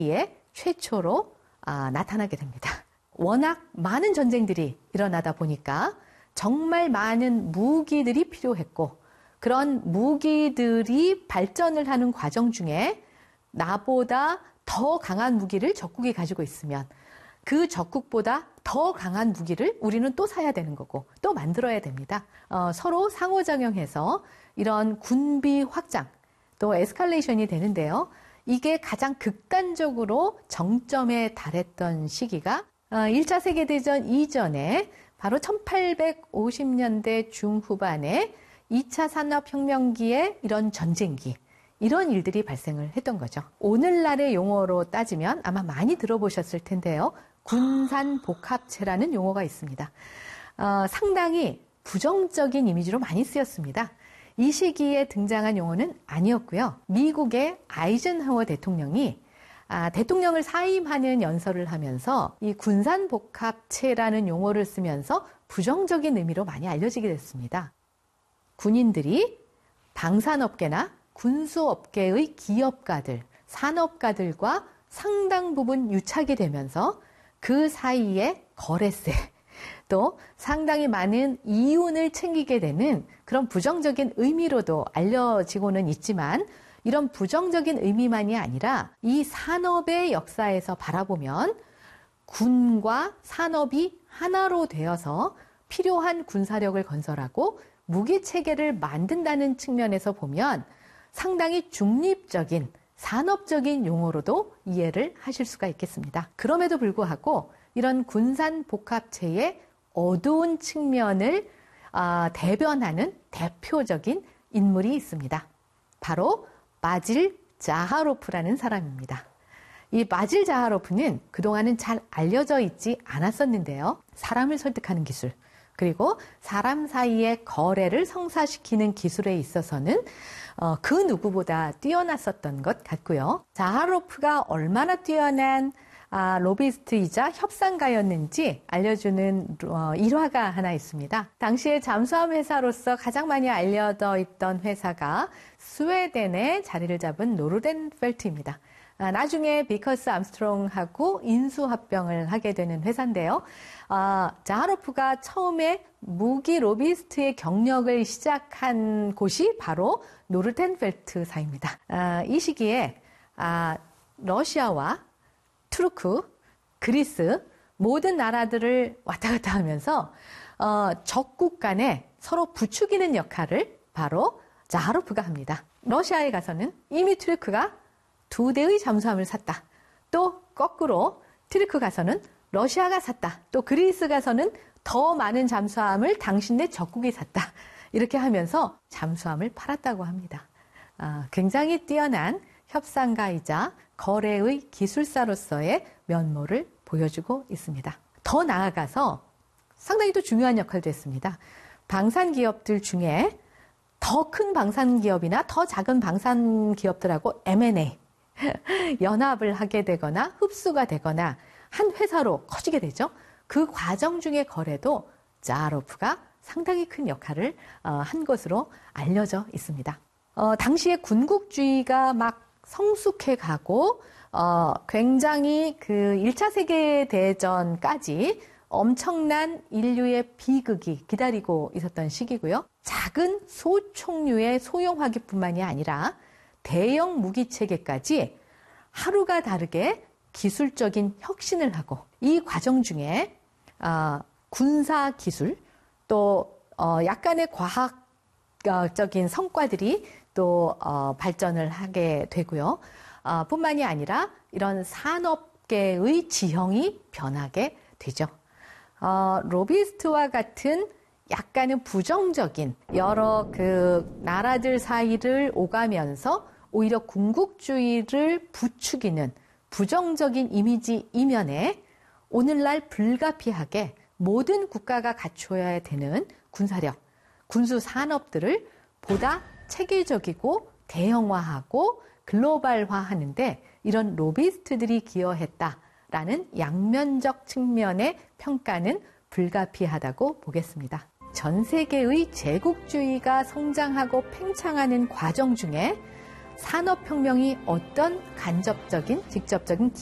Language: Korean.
최초로 나타나게 됩니다. 워낙 많은 전쟁들이 일어나다 보니까 정말 많은 무기들이 필요했고 그런 무기들이 발전을 하는 과정 중에 나보다 더 강한 무기를 적국이 가지고 있으면 그 적국보다 더 강한 무기를 우리는 또 사야 되는 거고 또 만들어야 됩니다. 서로 상호작용해서 이런 군비 확장 또 에스컬레이션이 되는데요. 이게 가장 극단적으로 정점에 달했던 시기가 1차 세계대전 이전에 바로 1850년대 중후반에 2차 산업혁명기에 이런 전쟁기, 이런 일들이 발생을 했던 거죠. 오늘날의 용어로 따지면 아마 많이 들어보셨을 텐데요. 군산복합체라는 용어가 있습니다. 상당히 부정적인 이미지로 많이 쓰였습니다. 이 시기에 등장한 용어는 아니었고요. 미국의 아이젠하워 대통령이 대통령을 사임하는 연설을 하면서 이 군산복합체라는 용어를 쓰면서 부정적인 의미로 많이 알려지게 됐습니다. 군인들이 방산업계나 군수업계의 기업가들, 산업가들과 상당 부분 유착이 되면서 그 사이에 거래세, 또 상당히 많은 이윤을 챙기게 되는 그런 부정적인 의미로도 알려지고는 있지만 이런 부정적인 의미만이 아니라 이 산업의 역사에서 바라보면 군과 산업이 하나로 되어서 필요한 군사력을 건설하고 무기체계를 만든다는 측면에서 보면 상당히 중립적인 산업적인 용어로도 이해를 하실 수가 있겠습니다. 그럼에도 불구하고 이런 군산복합체의 어두운 측면을 대변하는 대표적인 인물이 있습니다. 바로 바질 자하로프라는 사람입니다. 이 바질 자하로프는 그동안은 잘 알려져 있지 않았었는데요. 사람을 설득하는 기술, 그리고 사람 사이의 거래를 성사시키는 기술에 있어서는 그 누구보다 뛰어났었던 것 같고요. 자하로프가 얼마나 뛰어난 로비스트이자 협상가였는지 알려주는 일화가 하나 있습니다. 당시에 잠수함 회사로서 가장 많이 알려져 있던 회사가 스웨덴에 자리를 잡은 노르덴펠트입니다. 나중에 비커스 암스트롱하고 인수합병을 하게 되는 회사인데요. 자하로프가 처음에 무기 로비스트의 경력을 시작한 곳이 바로 노르덴펠트사입니다. 이 시기에 러시아와 투르크, 그리스 모든 나라들을 왔다 갔다 하면서 적국 간에 서로 부추기는 역할을 바로 자하로프가 합니다. 러시아에 가서는 이미 투르크가 2대의 잠수함을 샀다. 또 거꾸로 투르크 가서는 러시아가 샀다. 또 그리스 가서는 더 많은 잠수함을 당신네 적국이 샀다. 이렇게 하면서 잠수함을 팔았다고 합니다. 굉장히 뛰어난 협상가이자 거래의 기술사로서의 면모를 보여주고 있습니다. 더 나아가서 상당히 또 중요한 역할도 했습니다. 방산기업들 중에 더 큰 방산기업이나 더 작은 방산기업들하고 M&A, 연합을 하게 되거나 흡수가 되거나 한 회사로 커지게 되죠. 그 과정 중의 거래도 자하로프가 상당히 큰 역할을 한 것으로 알려져 있습니다. 당시에 군국주의가 막 성숙해 가고 굉장히 그 1차 세계대전까지 엄청난 인류의 비극이 기다리고 있었던 시기고요. 작은 소총류의 소형화기뿐만이 아니라 대형 무기체계까지 하루가 다르게 기술적인 혁신을 하고 이 과정 중에 군사기술 또 약간의 과학적인 성과들이 또 발전을 하게 되고요. 뿐만이 아니라 이런 산업계의 지형이 변하게 되죠. 로비스트와 같은 약간은 부정적인 여러 그 나라들 사이를 오가면서 오히려 군국주의를 부추기는 부정적인 이미지 이면에 오늘날 불가피하게 모든 국가가 갖춰야 되는 군사력, 군수 산업들을 보다 체계적이고 대형화하고 글로벌화하는데 이런 로비스트들이 기여했다라는 양면적 측면의 평가는 불가피하다고 보겠습니다. 전 세계의 제국주의가 성장하고 팽창하는 과정 중에 산업혁명이 어떤 간접적인, 직접적인